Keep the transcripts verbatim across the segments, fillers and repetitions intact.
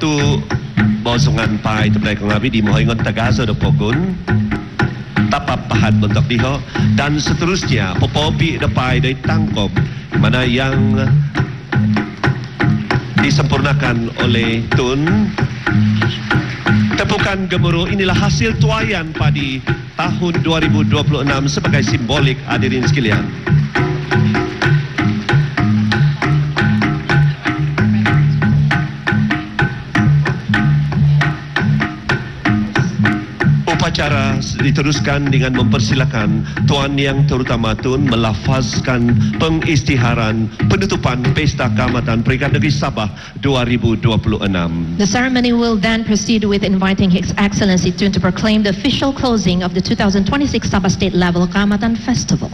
tu bosungan pai tepai kengabi di mohingon tagazo do pogun tapap pahat bentuk diho dan seterusnya popopi depai dari tangkop mana yang disempurnakan oleh Tun. Tepukan gemuruh inilah hasil tuaian padi tahun dua ribu dua puluh enam sebagai simbolik, hadirin sekalian. Upacara diteruskan dengan mempersilakan Tuan Yang Terutama Tun melafazkan pengisytiharan penutupan Pesta Keamatan Peringkat Negeri Sabah dua ribu dua puluh enam. The ceremony will then proceed with inviting His Excellency Tun to proclaim the official closing of the two thousand twenty-six Sabah State Level Keamatan Festival.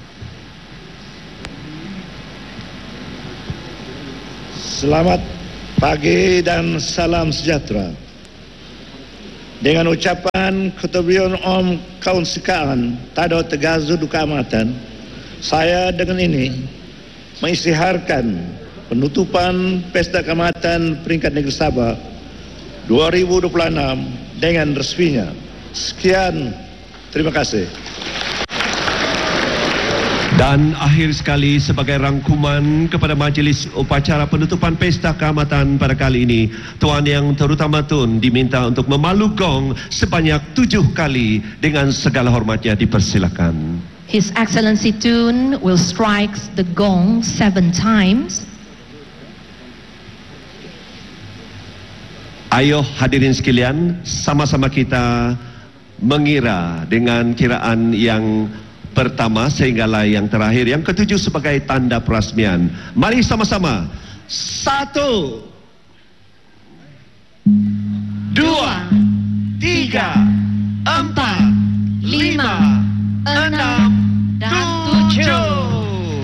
Selamat pagi dan salam sejahtera. Dengan ucapan Ketubion Om Kaun Sekaan Tado Tegazu Duka Amatan, saya dengan ini mengisytiharkan penutupan Pesta Keamatan Peringkat Negeri Sabah dua ribu dua puluh enam dengan resminya. Sekian, terima kasih. Dan akhir sekali sebagai rangkuman kepada majlis upacara penutupan Pesta Keamatan pada kali ini, Tuan Yang Terutama Tun diminta untuk memalu gong sebanyak tujuh kali. Dengan segala hormatnya dipersilakan. His Excellency Tun will strike the gong seven times. Ayo hadirin sekalian, sama-sama kita mengira dengan kiraan yang pertama sehinggalah yang terakhir, yang ketujuh sebagai tanda perasmian. Mari sama-sama. Satu, dua, tiga, empat, lima, enam, dan tujuh.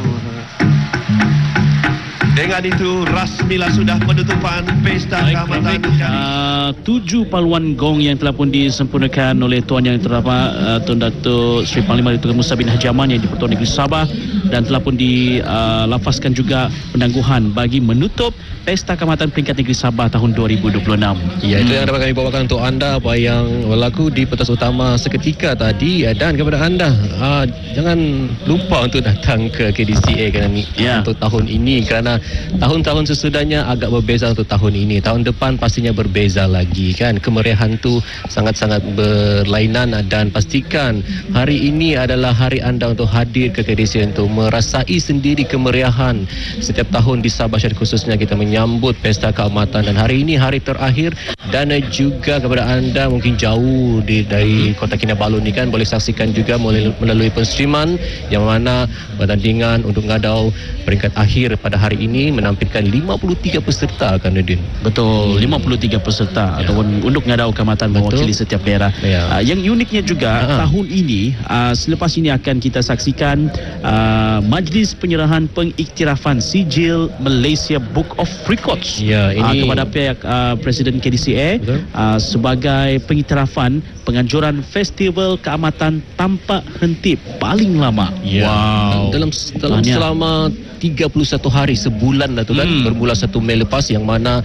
Dengan itu rasmilah sudah penutupan Pesta Keamatan. Uh, tujuh paluan gong yang telah pun disempurnakan oleh Tuan Yang Terhormat uh, Tun Datuk Seri Panglima Datuk Musa bin Haji Aman yang di-Pertuan Negeri Sabah, dan telah pun dilafazkan uh, juga penangguhan bagi menutup Pesta Keamatan Peringkat Negeri Sabah tahun dua ribu dua puluh enam. Ya, itu yang dapat kami bawakan untuk anda apa yang berlaku di pentas utama seketika tadi, dan kepada anda uh, jangan lupa untuk datang ke K D C A kerana ya. Untuk tahun ini, kerana tahun-tahun sesudahnya agak berbeza untuk tahun ini. Tahun depan pastinya berbeza lagi kan. Kemeriahan tu sangat-sangat berlainan, dan pastikan hari ini adalah hari anda untuk hadir ke K D C A untuk merasai sendiri kemeriahan. Setiap tahun di Sabah Syariah khususnya kita menyambut Pesta Keamatan, dan hari ini hari terakhir, dan juga kepada anda mungkin jauh di, dari Kota Kinabalu ni kan, boleh saksikan juga melalui, melalui penstreaman yang mana pertandingan untuk ngadau peringkat akhir pada hari ini menampilkan lima puluh tiga peserta kan Nudin. Betul, lima puluh tiga peserta ya. Ataupun untuk ngadau keamatan mewakili setiap daerah. Ya. Uh, yang uniknya juga ha. tahun ini uh, selepas ini akan kita saksikan uh, majlis penyerahan pengiktirafan sijil Malaysia Book of Records ya, ini... uh, kepada pihak uh, Presiden K D C A uh, sebagai pengiktirafan penganjuran Festival Keamatan tanpa henti paling lama. Ya. Wow. Dalam dalam Tanya. selama tiga puluh satu hari, sebulan lah tu kan, hmm. bermula satu Mei lepas, yang mana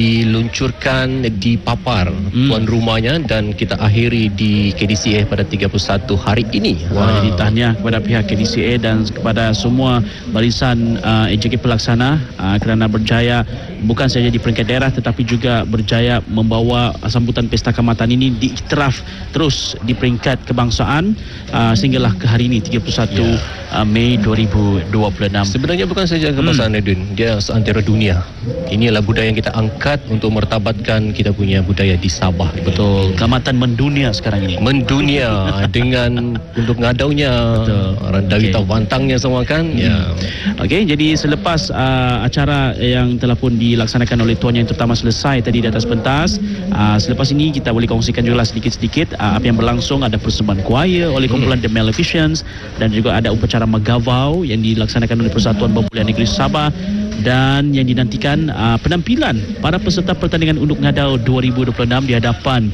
diluncurkan di Papar hmm. tuan rumahnya, dan kita akhiri di K D C A pada tiga puluh satu hari ini. Wah, wow. Jadi tahniah kepada pihak K D C A dan kepada semua barisan uh, A J K pelaksana uh, kerana berjaya bukan saja di peringkat daerah tetapi juga berjaya membawa sambutan Pesta Keamatan ini diiktiraf terus di peringkat kebangsaan uh, sehinggalah ke hari ini tiga puluh satu yeah. uh, Mei dua ribu dua puluh enam. Sebenarnya bukan saja kebangsaan hmm. Edwin, dia seantero dunia. Ini adalah budaya yang kita angkat untuk mertabatkan kita punya budaya di Sabah. Betul, keamatan mendunia sekarang ini. Mendunia dengan untuk ngadaunya, dari okay. bantangnya semua kan. Hmm. Ya. Okey, jadi selepas uh, acara yang telah pun dilaksanakan oleh Tuan Yang Terutama selesai tadi di atas pentas, uh, selepas ini kita boleh kongsikan juga sedikit-sedikit uh, apa yang berlangsung. Ada persembahan choir oleh kumpulan hmm. The Maleficients, dan juga ada upacara Magavau yang dilaksanakan oleh Persatuan Pembulian Negeri Sabah, dan yang dinantikan uh, penampilan para peserta pertandingan Unduk Ngadau dua ribu dua puluh enam di hadapan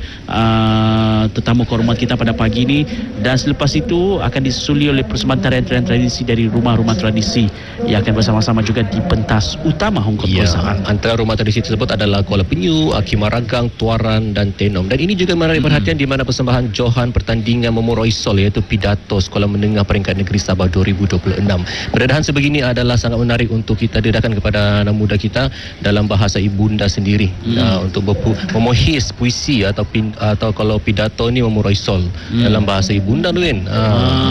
uh, tetamu kehormat kita pada pagi ini, dan selepas itu akan disusuli oleh persembahan tarian-tarian tradisi dari rumah-rumah tradisi yang akan bersama-sama juga di pentas utama Hong Kong Ya, Koisaan. antara rumah tradisi tersebut adalah Kuala Penyu, Kimaragang, Tuaran dan Tenom. Dan ini juga menarik perhatian di mana persembahan Johan pertandingan Memoroi Sol iaitu pidato Sekolah Menengah Peringkat Negeri Sabah dua ribu dua puluh enam. Pendedahan sebegini adalah sangat menarik untuk kita dedahkan kepada anak muda kita dalam bahasa ibunda sendiri, hmm. uh, untuk berpu- memohis puisi atau pin, atau kalau pidato ni Memoroi Sol hmm. dalam bahasa ibunda tu kan. Uh.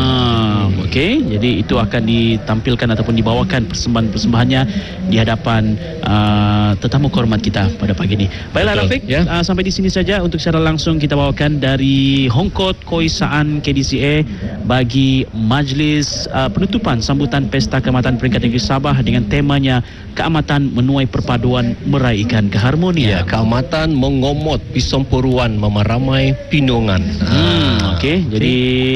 Ah, Okey, jadi itu akan ditampilkan ataupun dibawakan persembahan-persembahannya di hadapan uh, tetamu kehormat kita pada pagi ini. Baiklah Betul. Rafiq, Ya. uh, sampai di sini saja untuk secara langsung kita bawakan dari Hong Kong Koisaan K D C A bagi majlis uh, penutupan sambutan Pesta Keamatan Peringkat Negeri Sabah dengan temanya Keamatan Menuai Perpaduan Meraihkan Keharmonian. Ya, keamatan mengomot pisompuruan memaramai pinungan. Hmm, Okey, jadi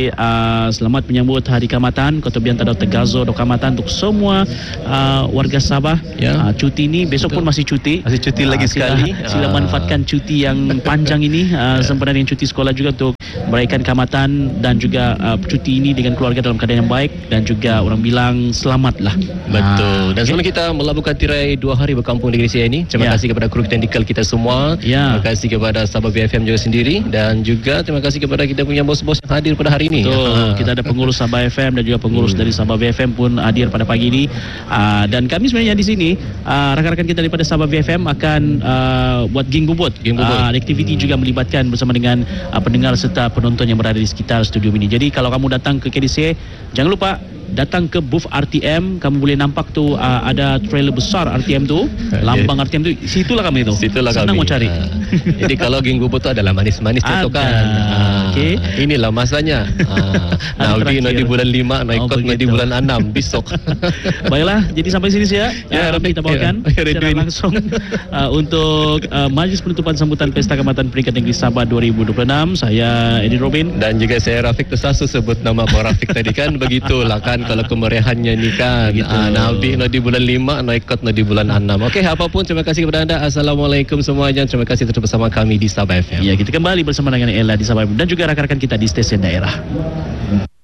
uh, selamat menyambut Hari Keamatan Kota Bian Tadau Tegazo Dok Keamatan untuk semua uh, warga Sabah. Ya. Uh, cuti ni besok Betul. pun masih cuti. Masih cuti Uh, lagi sila, sekali. Sila Ah. manfaatkan cuti yang panjang ini uh, sempena dengan cuti sekolah juga untuk meraihkan keamatan dan juga uh, cuti ini dengan keluarga dalam keadaan yang baik, dan juga orang bilang selamatlah. Betul. Dan Ah, sebelum kita melabuhkan tirai dua hari berkampung di K D C A ini, terima Ya. kasih kepada kru teknikal kita semua. Ya. Terima kasih kepada Sabah B F M juga sendiri, dan juga terima kasih kepada kita punya bos-bos yang hadir pada hari ini. Betul. Ah. Kita ada pengurus Sabah F M dan juga pengurus Hmm. dari Sabah B F M pun hadir pada pagi ini. Uh, dan kami sebenarnya di sini uh, rakan-rakan kita daripada Sabah B F M akan uh, buat ging bubut. Ging bubut. Uh, aktiviti hmm. juga melibatkan bersama dengan uh, pendengar serta penonton yang berada di sekitar studio ini. Jadi kalau kamu datang ke K D C A, jangan lupa datang ke booth R T M. Kamu boleh nampak tu uh, ada trailer besar R T M tu, lambang R T M tu. Situlah kami tu. Situlah Senang kami. mau cari. Ah. Jadi kalau ging bubut tu adalah manis-manis Ada. cetokan. Ah. Okey. Inilah masanya. Ah. Hari Nabi terakhir. di bulan lima, naik Oh, kot di begitu. bulan enam besok. Baiklah, jadi sampai sini saja Ya, uh, Rafiq, kita bawakan ya, secara Redwin. langsung uh, untuk uh, majlis penutupan sambutan Pesta Keamatan Peringkat Negeri Sabah dua ribu dua puluh enam. Saya Eddie Robin. Dan juga saya Rafiq, tersasu sebut nama Abang Rafiq tadi kan. Begitulah kan kalau kemeriahannya ni kan. Begitu. Ah, Nabi no di bulan lima, no ikut no di bulan enam. Okey, apapun terima kasih kepada anda. Assalamualaikum semuanya. Terima kasih terus bersama kami di Sabah F M. Ya, kita kembali bersama dengan Ella di Sabah dan juga rakan-rakan kita di stesen daerah.